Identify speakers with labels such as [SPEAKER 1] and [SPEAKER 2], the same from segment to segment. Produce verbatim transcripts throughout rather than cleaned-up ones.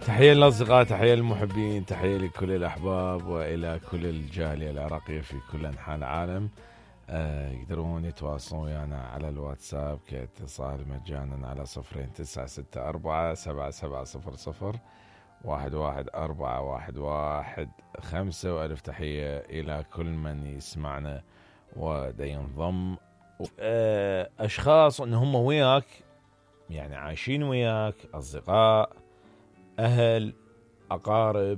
[SPEAKER 1] تحية للأصدقاء، تحية للمحبين، تحية لكل الأحباب وإلى كل الجالية العراقية في كل أنحاء العالم. آه يقدرون يتواصلون ويانا على الواتساب كاتصال مجانا على صفرين تسعة ستة أربعة سبعة سبعة صفر صفر واحد واحد أربعة واحد واحد خمسة. وألف تحية إلى كل من يسمعنا ودا ينضم. آه أشخاص إن هم وياك، يعني عايشين وياك، أصدقاء، أهل، أقارب،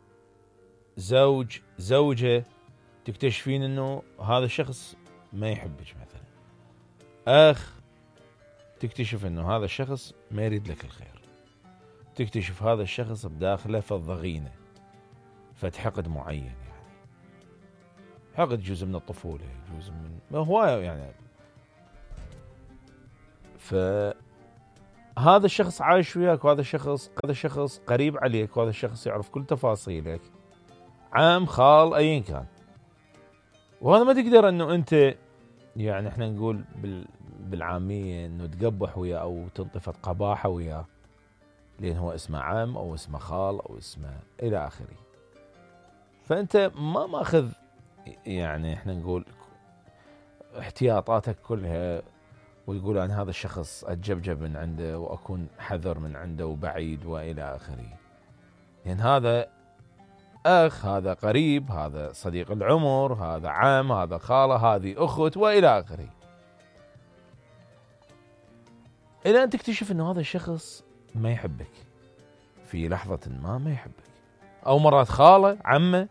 [SPEAKER 1] زوج، زوجة، تكتشفين أنه هذا الشخص ما يحبك مثلا. أخ، تكتشف أنه هذا الشخص ما يريد لك الخير. تكتشف هذا الشخص بداخله فالضغينة، فتحقد معين، يعني حقد جزء من الطفولة، جزء من ما هو يعني. ف هذا الشخص عايش وياك، وهذا الشخص هذا الشخص قريب عليك، وهذا الشخص يعرف كل تفاصيلك، عام، خال، أيا كان. وهذا ما تقدر انه انت، يعني احنا نقول بالعامية انه تقبح وياه او تنطفت قباحة وياه، لان هو اسمه عام او اسمه خال او اسمه الى اخره. فانت ما ماخذ، يعني احنا نقول احتياطاتك كلها، ويقول أن هذا الشخص أتجبجب من عنده وأكون حذر من عنده وبعيد وإلى آخره. يعني هذا أخ، هذا قريب، هذا صديق العمر، هذا عام، هذا خالة، هذه أخت وإلى آخره. إلى أن تكتشف أن هذا الشخص ما يحبك في لحظة ما ما يحبك. أو مرات خالة، عمة.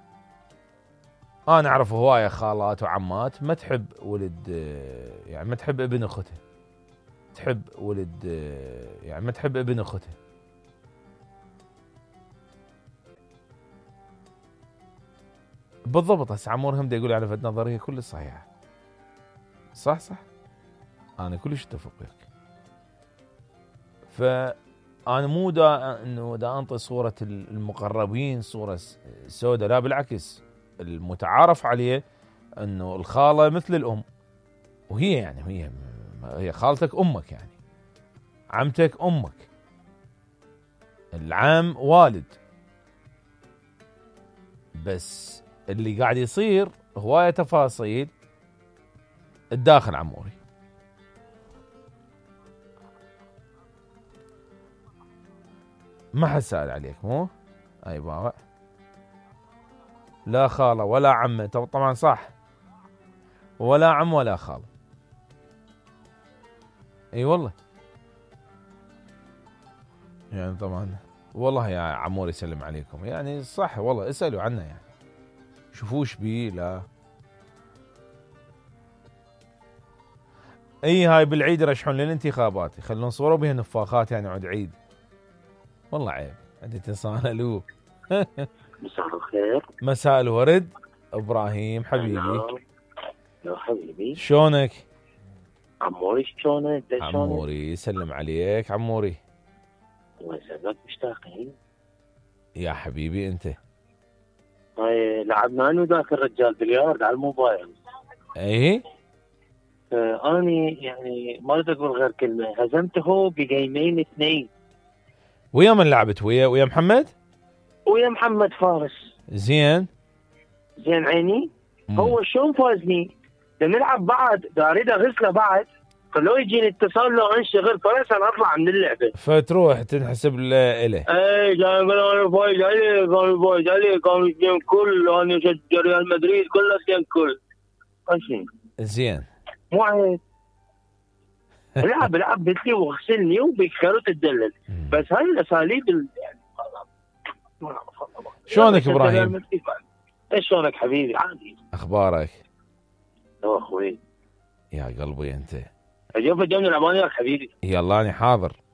[SPEAKER 1] أنا أعرف هواية خالات وعمات ما تحب ولد، يعني ما تحب ابن أختها، تحب ولد، يعني ما تحب ابن أختها. بالضبط. هسه عمور هم دا يقول على فد نظرية كل صحيحة. صح صح، أنا كلش اتفق وياك. فأنا مو دا إنه دا أنطي صورة المقربين صورة سوداء، لا بالعكس. المتعارف عليه انه الخالة مثل الام، وهي يعني هي هي خالتك امك، يعني عمتك امك، العام والد. بس اللي قاعد يصير هواية تفاصيل الداخل عموري. ما حد سأل عليك، مو اي باغ، لا خالة ولا عمة. طبعا صح، ولا عم ولا خال. اي والله. يعني طبعا والله يا عمور يسلم عليكم، يعني صح والله. اسألوا عنه، يعني شوفوش بيه. لا اي هاي بالعيد يرشحون للانتخابات، يخلون صوروا بها نفاخات، يعني عود عيد. والله عيب. عندي اتصال. الو.
[SPEAKER 2] مساء الخير.
[SPEAKER 1] مساء الورد. ابراهيم حبيبي.
[SPEAKER 2] يا حبيبي
[SPEAKER 1] شلونك؟
[SPEAKER 2] عموري شلونك؟
[SPEAKER 1] عموري يسلم عليك. عموري
[SPEAKER 2] الله يسلمك، مشتاقين
[SPEAKER 1] يا حبيبي. انت
[SPEAKER 2] هاي لعبنا انا وذاك الرجال بلياردو على الموبايل.
[SPEAKER 1] ايه
[SPEAKER 2] آه اني يعني ما اريد اقول غير كلمه، هزمته بجيمين اثنين.
[SPEAKER 1] ويا من لعبت؟ ويا ويا محمد؟
[SPEAKER 2] ويا محمد فارس.
[SPEAKER 1] زين
[SPEAKER 2] زين عيني. مم. هو شلون فازني؟ نلعب بعد، دا اريد اغسله بعد، فلو يجيني اتصال لو انشغل فرس انا اطلع من اللعبه،
[SPEAKER 1] فتروح تنحسب له.
[SPEAKER 2] اي جاي انا فايز عليه، كان فايز عليه، كان جيم كل، انا اشجع ريال مدريد كله جيم كل. ماشي
[SPEAKER 1] زين،
[SPEAKER 2] مو عيب. العب العب مثلي واغسلني وبيكسروا تدلل. بس هاي الاساليب يعني ما اعرف.
[SPEAKER 1] شلونك ابراهيم؟
[SPEAKER 2] ايش شلونك حبيبي؟ عادي.
[SPEAKER 1] اخبارك؟
[SPEAKER 2] يا اخوي
[SPEAKER 1] يا قلبي انت.
[SPEAKER 2] اليوم فجأة نلعب وياك حبيبي.
[SPEAKER 1] يلا انا حاضر.